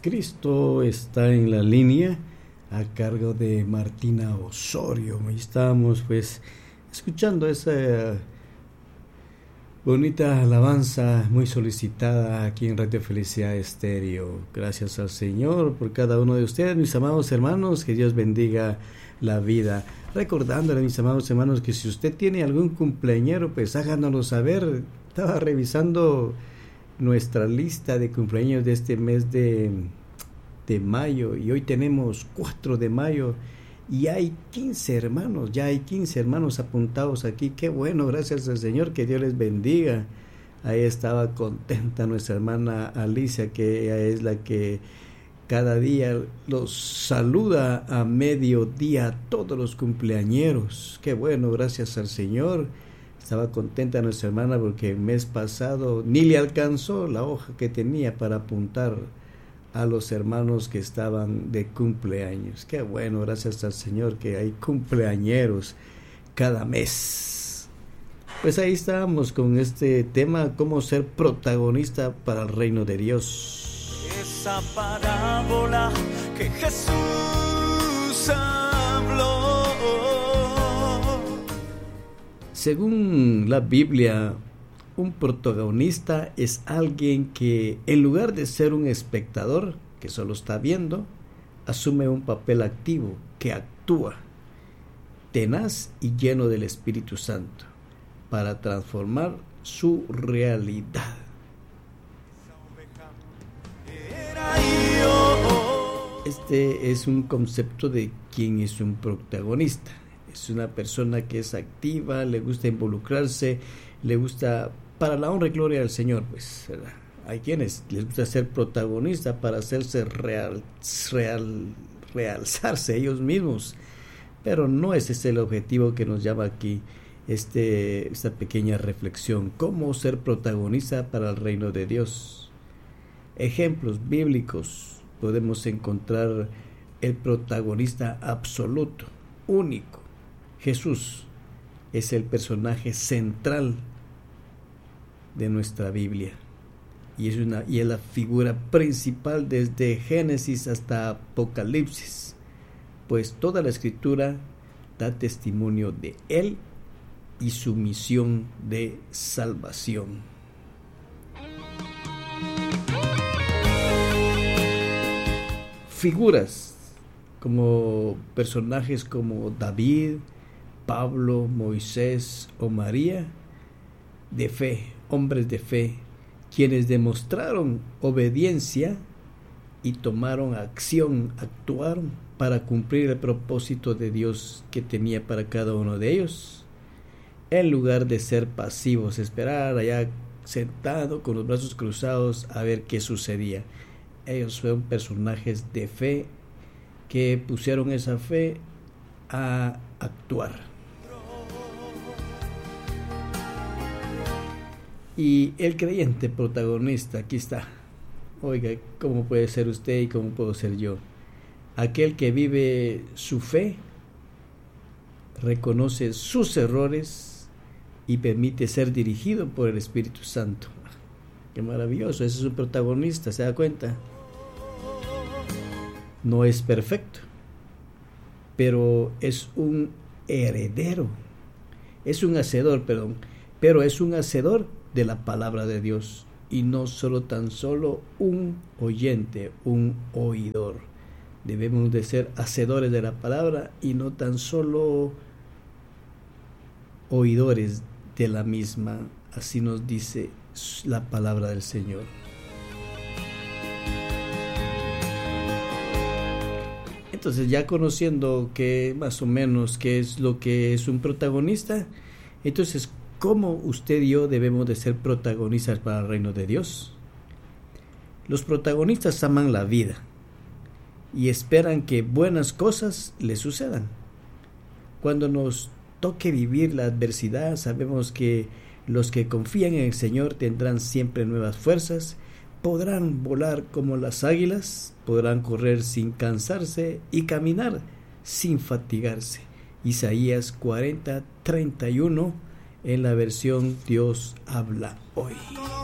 Cristo está en la línea a cargo de Martina Osorio. Y estamos pues escuchando esa bonita alabanza muy solicitada aquí en Radio Felicidad Estéreo. Gracias al Señor por cada uno de ustedes, mis amados hermanos, que Dios bendiga la vida. Recordándole, mis amados hermanos, que si usted tiene algún cumpleañero, pues háganoslo saber. Estaba revisando nuestra lista de cumpleaños de este mes de mayo, y hoy tenemos 4 de mayo y hay 15 hermanos, ya hay 15 hermanos apuntados aquí. Qué bueno, gracias al Señor, que Dios les bendiga. Ahí estaba contenta nuestra hermana Alicia, que ella es la que cada día los saluda a mediodía a todos los cumpleañeros. Qué bueno, gracias al Señor. Estaba contenta nuestra hermana porque el mes pasado ni le alcanzó la hoja que tenía para apuntar a los hermanos que estaban de cumpleaños. Qué bueno, gracias al Señor que hay cumpleañeros cada mes. Pues ahí estábamos con este tema, cómo ser protagonista para el reino de Dios. Esa parábola que Jesús habló. Según la Biblia, un protagonista es alguien que, en lugar de ser un espectador que solo está viendo, asume un papel activo, que actúa, tenaz y lleno del Espíritu Santo, para transformar su realidad. Este es un concepto de quién es un protagonista. Es una persona que es activa, le gusta involucrarse, le gusta, para la honra y gloria del Señor, pues, ¿verdad? Hay quienes les gusta ser protagonista para hacerse realzarse ellos mismos, pero no ese es el objetivo que nos llama aquí esta pequeña reflexión. ¿Cómo ser protagonista para el reino de Dios? Ejemplos bíblicos podemos encontrar el protagonista absoluto, único. Jesús es el personaje central de nuestra Biblia y es la figura principal desde Génesis hasta Apocalipsis, pues toda la Escritura da testimonio de Él y su misión de salvación. Figuras como personajes como David, Pablo, Moisés o María, de fe, hombres de fe, quienes demostraron obediencia y tomaron acción, actuaron para cumplir el propósito de Dios que tenía para cada uno de ellos, en lugar de ser pasivos, esperar allá sentado con los brazos cruzados a ver qué sucedía. Ellos fueron personajes de fe que pusieron esa fe a actuar. Y el creyente protagonista, aquí está. Oiga, ¿cómo puede ser usted y cómo puedo ser yo? Aquel que vive su fe, reconoce sus errores y permite ser dirigido por el Espíritu Santo. Qué maravilloso, ese es un protagonista, ¿se da cuenta? No es perfecto, pero es un heredero, es un hacedor, pero es un hacedor de la palabra de Dios y no tan solo un oyente, un oidor. Debemos de ser hacedores de la palabra y no tan solo oidores de la misma. Así nos dice la palabra del Señor. Entonces, ya conociendo que más o menos qué es lo que es un protagonista, entonces, ¿cómo usted y yo debemos de ser protagonistas para el reino de Dios? Los protagonistas aman la vida y esperan que buenas cosas les sucedan. Cuando nos toque vivir la adversidad, sabemos que los que confían en el Señor tendrán siempre nuevas fuerzas, podrán volar como las águilas, podrán correr sin cansarse y caminar sin fatigarse. Isaías 40:31 en la versión Dios habla hoy.